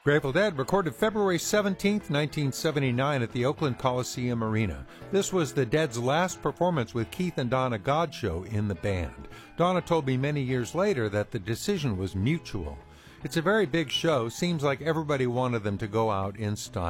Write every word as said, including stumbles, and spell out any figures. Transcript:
Grateful Dead recorded February seventeenth, nineteen seventy-nine at the Oakland Coliseum Arena. This was the Dead's last performance with Keith and Donna Godchaux in the band. Donna told me many years later that the decision was mutual. It's a very big show. Seems like everybody wanted them to go out in style.